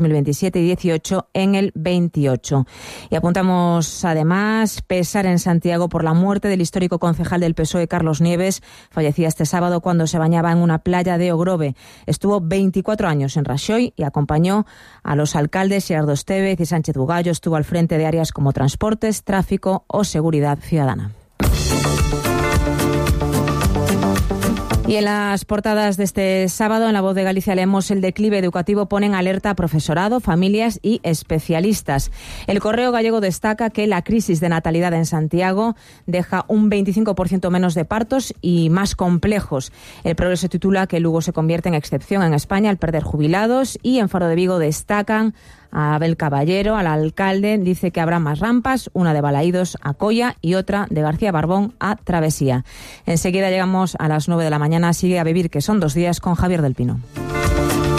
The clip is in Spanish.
2027 y 18 en el 28. Y apuntamos además pesar en Santiago por la muerte del histórico concejal del PSOE, Carlos Nieves. Fallecía este sábado cuando se bañaba en una playa de Ogrove. Estuvo 24 años en Raxoi y acompañó a los alcaldes Gerardo Estévez y Sánchez Bugallo. Estuvo al frente de áreas como transportes, tráfico o seguridad ciudadana. Y en las portadas de este sábado, en La Voz de Galicia, leemos: el declive educativo pone en alerta a profesorado, familias y especialistas. El Correo Gallego destaca que la crisis de natalidad en Santiago deja un 25% menos de partos y más complejos. El Progreso titula que Lugo se convierte en excepción en España al perder jubilados, y en Faro de Vigo destacan a Abel Caballero, al alcalde. Dice que habrá más rampas, una de Balaídos a Coya y otra de García Barbón a Travesía. Enseguida llegamos a las 9 de la mañana. Sigue A Vivir, que son 2 días, con Javier del Pino.